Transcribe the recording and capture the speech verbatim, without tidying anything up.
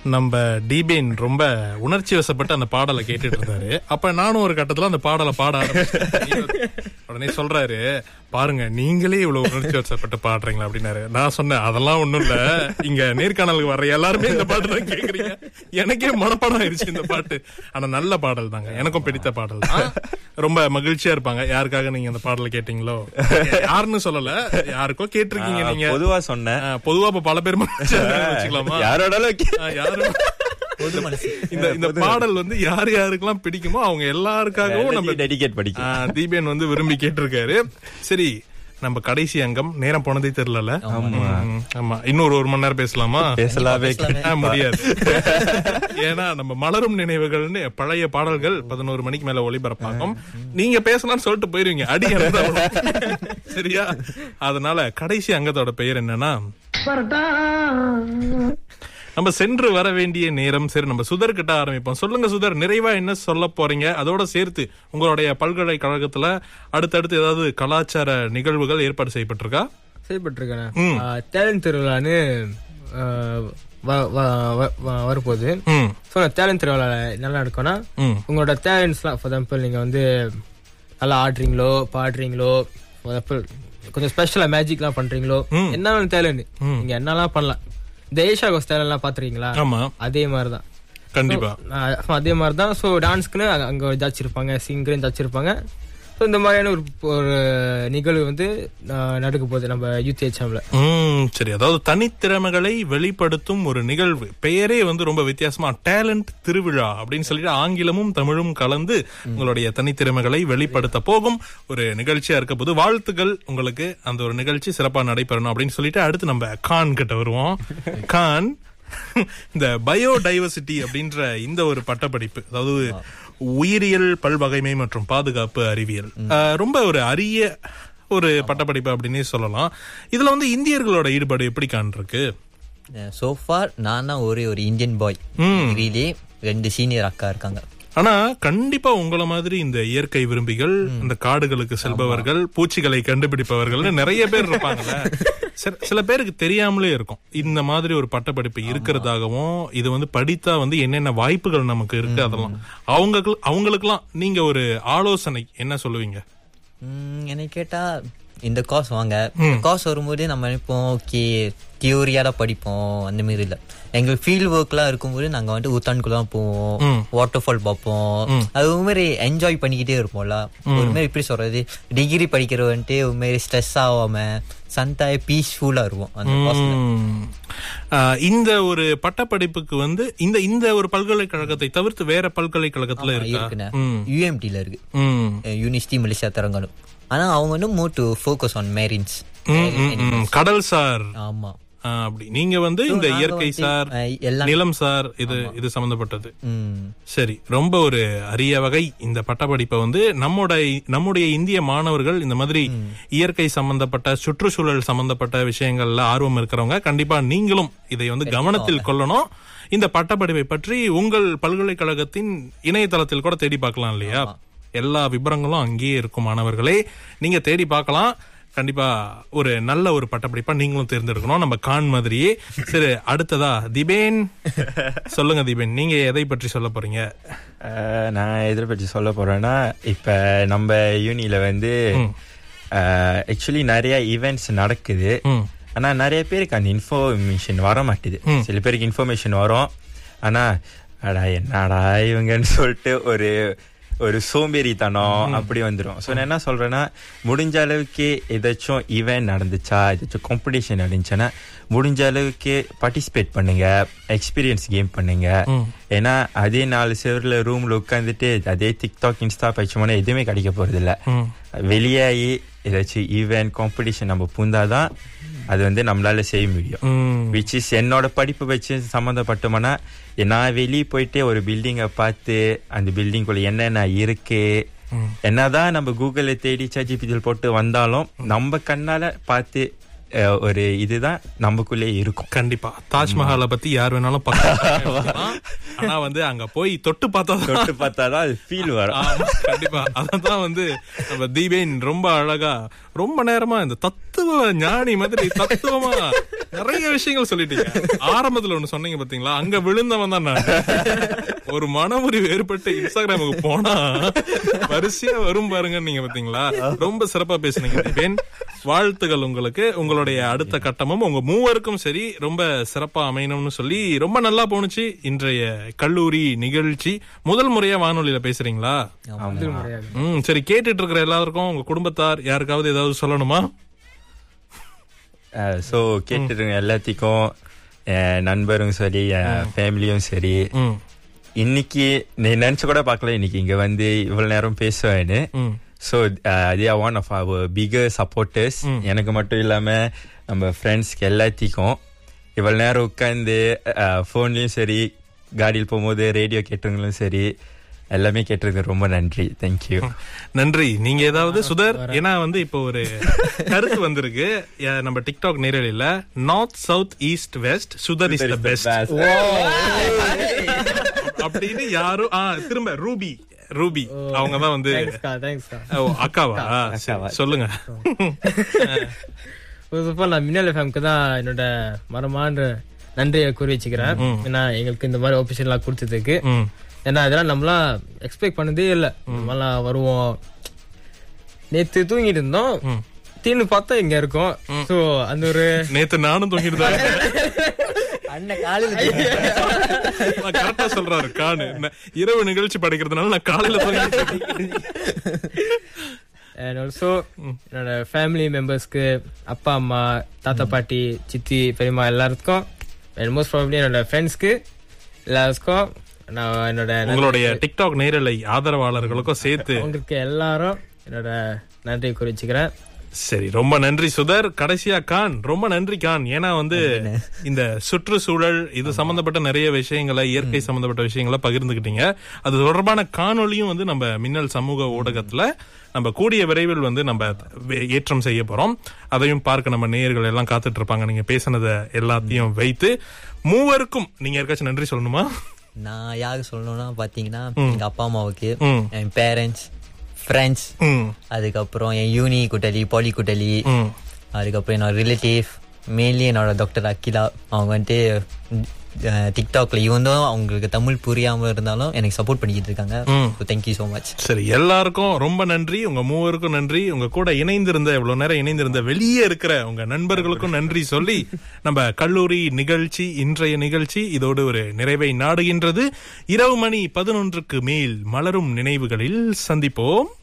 நம்ம டிபேன் ரொம்ப உணர்ச்சி வசப்பட்டு அந்த பாடலை கேட்டுட்டு இருந்தாரு. அப்ப நானும் ஒரு கட்டத்துல அந்த பாடலை பாட ஆரம்பிச்சேன். உடனே சொல்றாரு, பாருங்க நீங்களே இவ்வளவு உணர்ச்சி வசப்பட்டு பாடுறீங்களா அப்படின்னாரு. நான் சொன்னேன், அதெல்லாம் ஒண்ணும் இல்ல, இங்க நேர்காணலுக்கு வர்ற எல்லாருமே இந்த பாட்டு தான் கேக்குறீங்க, எனக்கே மனப்பாடம் ஆயிடுச்சு இந்த பாட்டு. ஆனா நல்ல பாடல் தாங்க, எனக்கும் பிடித்த பாடல் தான். ரொம்ப மகிழ்ச்சியா இருப்பாங்க யாருக்காக நீங்க அந்த பாடலை கேட்டீங்களோ. யாருன்னு சொல்லல, யாருக்கோ கேட்டிருக்கீங்க நீங்க. பொதுவா சொன்னேன். பொதுவா இப்ப பல பேர் வச்சுக்கலாமா, யாரோட யாரும் இந்த இந்த பாடல் வந்து யார் யாருக்கெல்லாம் பிடிக்குமோ அவங்க எல்லாருக்காகவும் நம்ம டெடிகேட் படிக்கலாம். தீபன் வந்து விரும்பி கேட்டிருக்காரு. சரி, நம்ம கடைசி அங்கம், நேரம் போனதே தெரியல. ஆமா, இன்னொரு ஒரு மணி நேரம் பேசலாமா? பேசலாவே முடியாது. ஏன்னா நம்ம மலரும் நினைவுகள்னு பழைய பாடல்கள் பதினோரு மணிக்கு மேல ஒளிபரப்பாகும். நீங்க பேசலாம்னு சொல்லிட்டு போயிருவீங்க, அடி. சரியா? அதனால கடைசி அங்கத்தோட பெயர் என்னன்னா, நம்ம சென்று வர வேண்டிய நேரம். சரி, நம்ம சுதர் கிட்ட ஆரம்பிப்போம். சொல்லுங்க சுதர், நிறைவா என்ன சொல்ல போறீங்க? அதோட சேர்த்து உங்களுடைய பல்கலைக்கழகத்துல அடுத்தடுத்து ஏதாவது கலாச்சார நிகழ்வுகள் ஏற்பாடு செய்யப்பட்டிருக்கா? செய்யப்பட்டிருக்கேன். டேலண்ட் திருவிழான்னு வரப்போகுது. டேலண்ட் திருவிழா நல்லா இருக்கும்னா, உங்களோட டேலண்ட்ஸ் எல்லாம், ஃபார் எக்ஸாம்பிள் நீங்க வந்து நல்லா ஆடுறீங்களோ பாடுறீங்களோ, கொஞ்சம் ஸ்பெஷலா மேஜிக் எல்லாம் பண்றீங்களோ, என்ன டேலண்ட் நீங்க என்னெல்லாம் பண்ணலாம். இந்த ஏஷியா கோஸ்ட் எல்லாம் பாத்துறீங்களா? அதே மாதிரிதான், கண்டிப்பா அதே மாதிரிதான். சோ டான்ஸ்க்குன்னு அங்க ஜட்ஜ் இருப்பாங்க, சிங்கரும் ஜட்ஜ் இருப்பாங்க. ஸோ இந்த மாதிரியான ஒரு ஒரு நிகழ்வு வந்து நடக்க போகுது நம்ம யூத் ஹெச்எம்ல. சரி, அதாவது தனித்திறமைகளை வெளிப்படுத்தும் ஒரு நிகழ்வு. பெயரே வந்து ரொம்ப வித்தியாசமா, டேலண்ட் திருவிழா அப்படின்னு சொல்லிட்டு ஆங்கிலமும் தமிழும் கலந்து உங்களுடைய தனித்திறமைகளை வெளிப்படுத்த போகும் ஒரு நிகழ்ச்சியா இருக்க போது. வாழ்த்துக்கள் உங்களுக்கு, அந்த ஒரு நிகழ்ச்சி சிறப்பா நடைபெறணும் அப்படின்னு சொல்லிட்டு அடுத்து நம்ம கான் கிட்ட வருவோம். கான், இந்த பயோடைவர்சிட்டி அப்படின்ற இந்த ஒரு பட்டப்படிப்பு, அதாவது உயிரியல் பல்வகைமை மற்றும் பாதுகாப்பு அறிவியல், ரொம்ப ஒரு அரிய ஒரு பட்டப்படிப்பு அப்படின்னே சொல்லலாம். இதுல வந்து இந்தியர்களோட ஈடுபாடு எப்படி காண்ருக்கு? சோ ஃபார் நான் தான் ஒரே ஒரு இந்தியன் பாய், ரெண்டு சீனியர் அக்கா இருக்காங்க. ஆனா கண்டிப்பா உங்கள மாதிரி இந்த இயற்கை விரும்பிகள், இந்த காடுகளுக்கு செல்பவர்கள், பூச்சிகளை கண்டுபிடிப்பவர்கள் நிறைய பேர் இருப்பாங்கல்ல. சில பேருக்கு தெரியாமலே இருக்கும் இந்த மாதிரி ஒரு பட்டப்படிப்பு இருக்கிறதாகவும், இது வந்து படித்தா வந்து என்னென்ன வாய்ப்புகள் நமக்கு இருக்கு, அதெல்லாம் அவங்க அவங்களுக்குலாம் நீங்க ஒரு ஆலோசனை என்ன சொல்லுவீங்க? என்ன கேட்டா, இந்த காஸ் வாங்க, காஸ் வரும்போது நம்ம நினைப்போம் ஓகே தியோரியால படிப்போம், அந்த மாதிரி இல்ல. எங்க ஃபீல்ட் ஒர்க் எல்லாம் இருக்கும்போது நாங்க வந்து உத்தான்குலாம் போவோம், வாட்டர் ஃபால் பார்ப்போம், அது ஒரு மாதிரி என்ஜாய் பண்ணிக்கிட்டே இருப்போம்ல. ஒரு மாதிரி எப்படி சொல்றது, டிகிரி படிக்கிற வந்துட்டு ஒரு மாதிரி ஸ்ட்ரெஸ் ஆகாம சந்தாய பீஸ்ஃபுல்லா இருக்கும் அந்த காஸ்ல. இந்த ஒரு பட்டப்படிப்புக்கு வந்து இந்த இந்த ஒரு பல்கலைக்கழகத்தை தவிர்த்து வேற பல்கலைக்கழகத்துல இருக்கு, யூஎம்டில இருக்கு, யூனிவர்சிட்டி மலேசியா தரங்கணும். ஆனா அவங்க வந்து மோர் டு ஃபோக்கஸ் ஆன் மேரின்ஸ், கடல் சார். ஆமா, அப்படி நீங்க வந்து இந்த இயற்கை சார், நிலம் சார், இது இது சம்பந்தப்பட்டது. சரி, ரொம்ப ஒரு அரிய வகை இந்த பட்டப்படிப்பை வந்து நம்முடைய நம்முடைய இந்திய மாணவர்கள் இந்த மாதிரி இயற்கை சம்பந்தப்பட்ட சுற்றுச்சூழல் சம்பந்தப்பட்ட விஷயங்கள்ல ஆர்வம் இருக்கிறவங்க கண்டிப்பா நீங்களும் இதை வந்து கவனத்தில் கொள்ளணும். இந்த பட்டப்படிப்பை பற்றி உங்கள் பல்கலைக்கழகத்தின் இணையதளத்தில் கூட தேடி பார்க்கலாம் இல்லையா? எல்லா விபரங்களும் அங்கேயே இருக்கும் மாணவர்களே, நீங்க தேடி பார்க்கலாம். கண்டிப்பா ஒரு நல்ல ஒரு பட்டப்படிப்பா நீங்களும் தேர்ந்தெடுக்கணும், நம்ம கான் மாதிரியே. சரி, அடுத்ததா திபேன், சொல்லுங்க திபேன், நீங்க எதை பற்றி சொல்ல போறீங்க? நான் எதை பற்றி சொல்ல போறேன்னா, இப்ப நம்ம யூனில வந்து ஆக்சுவலி நிறைய ஈவெண்ட்ஸ் நடக்குது. ஆனா நிறைய பேருக்கு அந்த இன்ஃபர்மேஷன் வர மாட்டேது. சில பேருக்கு இன்ஃபர்மேஷன் வரும், ஆனா அடா என்னடா இவங்கன்னு சொல்லிட்டு ஒரு ஒரு சோம்பேறித்தனம் அப்படி வந்துடும். ஸோ நான் என்ன சொல்றேன்னா, முடிஞ்ச அளவுக்கு ஏதாச்சும் ஈவெண்ட் நடந்துச்சா, ஏதாச்சும் காம்படிஷன் நடந்துச்சுன்னா முடிஞ்ச அளவுக்கு பார்ட்டிசிபேட் பண்ணுங்க, எக்ஸ்பீரியன்ஸ் கேம் பண்ணுங்க. ஏன்னா அதே நாலு சேவரில் ரூம்ல உட்காந்துட்டு அதே டிக்டாக் இன்ஸ்டா பயிற்சிமான எதுவுமே கிடைக்க போறது இல்லை. வெளியாகி ஏதாச்சும் ஈவெண்ட் காம்படிஷன் நம்ம பூந்தாதான் அது வந்து நம்மளால செய்ய முடியும். விச் இஸ் என்னோட படிப்பு வச்சு சம்மந்தப்பட்டோம்னா, நான் வெளியே போயிட்டு ஒரு பில்டிங்கை பார்த்து அந்த பில்டிங்குள்ள என்னென்ன இருக்கு, என்னதான் நம்ம கூகுளில் தேடி சாட்ஜிபிடியில் போட்டு வந்தாலும் நம்ம கண்ணால பார்த்து ஒரு இதுதான் நமக்குள்ளே இருக்கும். கண்டிப்பா தாஜ்மஹாலை பத்தி யார் வேணாலும் பார்க்கலாம். ஆனா வந்து அங்க போய் தொட்டு பார்த்தா தொட்டு பார்த்தாதான் அது ஃபீல் வரும். கண்டிப்பா அதான் வந்து நம்ம தீபேன் ரொம்ப அழகா ரொம்ப நேரமா இந்த தத்துவ ஞானி மாதிரி தத்துவமா நிறைய விஷயங்கள் சொல்லிட்டீங்க. ஆரம்பத்துல ஒண்ணு சொன்னீங்க பாத்தீங்களா, அங்க விழுந்தவன் தான் நான். ஒரு மனமுறிவு ஏற்பட்டு இன்ஸ்டாகிராமுக்கு போனா வரிசையா வரும் பாருங்க நீங்க பாத்தீங்களா. ரொம்ப சிறப்பா பேசுனீங்க தீபேன். வாழ்த்துகள் உங்களுக்கு. உங்களுடைய அடுத்த கட்டமும் உங்க மூவருக்கும் சரி ரொம்ப சிறப்பா அமையணும்னு சொல்லி ரொம்ப நல்லா போனுச்சு இன்றைய கல்லூரி நிகழ்ச்சி. முதல் முறையா வானொலியில பேசுறீங்களா? ம் சரி, கேட்டுட்டு இருக்கிற எல்லாருக்கும் உங்க குடும்பத்தார் யாருக்காவது ஏதாவது சொல்லணுமா? சோ கேட்டுட்டு எல்லாத்துக்கும் நண்பரும் சரி ஃபேமிலியும் சரி, இன்னைக்கு நீ நினைச்சு கூட பார்க்கல இன்னைக்கு இங்க வந்து இவ்வளவு நேரம் பேசுவேன்னு. So uh, they are one of our bigger supporters. எனக்கு மட்டும் இல்லாம நம்ம ஃப்ரெண்ட்ஸ்க்கு எல்லாத்துக்கும் இவ்வளவு நேரம் உட்காந்து போன்லயும் சரி காடியில் போகும்போது ரேடியோ கேட்டவங்களும் சரி எல்லாமே கேட்டிருக்கு. ரொம்ப நன்றி. தேங்க்யூ. நன்றி. நீங்க ஏதாவது சுதர், ஏன்னா வந்து இப்போ ஒரு கருத்து வந்திருக்கு நம்ம TikTok நேரலையில, north south east west Sudhar is the best அப்படின்னு யாரும் திரும்ப ரூபி ரூபி அவங்க தான் வந்து அக்காவா சொல்லுங்க. நான் மின்னல் எஃப்எம்க்கு தான் என்னோட மரமான நன்றியை கூறி வச்சுக்கிறேன். ஏன்னா எங்களுக்கு இந்த மாதிரி ஆப்பர்ச்சுனிட்டி எல்லாம் கொடுத்ததுக்கு. ஏன்னா இதெல்லாம் நம்மளாம் எக்ஸ்பெக்ட் பண்ணதே இல்லை. நம்மளாம் வருவோம், நேத்து தூங்கிட்டு இருந்தோம், தீனு பார்த்தா இங்க இருக்கோம். சோ அந்த ஒரு நேத்து நானும் தூங்கிட்டு தான் கரெக்டா சொல்றாரு காணு. இரவு நிகழ்ச்சி படிக்கிறதுனால நான் காலையில அண்ட் ஆல்சோ என்னோட ஃபேமிலி மெம்பர்ஸ்க்கு, அப்பா அம்மா தாத்தா பாட்டி சித்தி பெரியம்மா எல்லாருக்கும், அண்ட் மோஸ்ட் ப்ராபப்லி என்னோட ஃப்ரெண்ட்ஸ்க்கு எல்லாருக்கும், நான் என்னோட உங்களுடைய டிக்டாக் நேரலை ஆதரவாளர்களுக்கும் சேர்த்து உங்களுக்கு எல்லாரும் என்னோட நன்றி குறிச்சுக்கிறேன். சரி, ரொம்ப நன்றி சுதர். கடைசியா கான், ரொம்ப நன்றி கான். ஏன்னா வந்து இந்த சுற்றுச்சூழல் இது சம்பந்தப்பட்ட நிறைய விஷயங்களை, இயற்கை சம்பந்தப்பட்ட விஷயங்களை பகிர்ந்துகிட்டீங்க. அது தொடர்பான காணொலியும் வந்து நம்ம மின்னல் சமூக ஊடகத்துல நம்ம கூடிய விரைவில் வந்து நம்ம ஏற்றம் செய்ய போறோம். அதையும் பார்க்க நம்ம நேயர்கள் எல்லாம் காத்துட்டு இருப்பாங்க. நீங்க பேசினதை எல்லாத்தையும் வைத்து மூவருக்கும் நீங்க யாருக்காச்சும் நன்றி சொல்லணுமா? நான் யாருக்கு சொல்லணும்னா பாத்தீங்கன்னா எங்க அப்பா அம்மாவுக்கு, என் பேரண்ட்ஸ், ஃப்ரெண்ட்ஸ், அதுக்கப்புறம் என் யூனி கூட்டலி, பாலி கூட்டலி, அதுக்கப்புறம் என்னோட ரிலேட்டிவ், மெயின்லி என்னோட டாக்டர் அகிலா. அவங்க வந்துட்டு டிக்டாக்ல இவந்தும் அவங்களுக்கு தமிழ் புரியாம இருந்தாலும் எனக்கு சப்போர்ட் பண்ணிக்கிட்டு இருக்காங்க. Thank you so much. சரி, எல்லாருக்கும் ரொம்ப நன்றி. உங்க மூவருக்கும் நன்றி. உங்க கூட இணைந்திருந்த இவ்வளவு நேரம் இணைந்திருந்த வெளியே இருக்கிற உங்க நண்பர்களுக்கும் நன்றி சொல்லி நம்ம கல்லூரி நிகழ்ச்சி, இன்றைய நிகழ்ச்சி இதோடு ஒரு நிறைவை நாடுகின்றது. இரவு மணி பதினொன்றுக்கு மேல் மலரும் நினைவுகளில் சந்திப்போம்.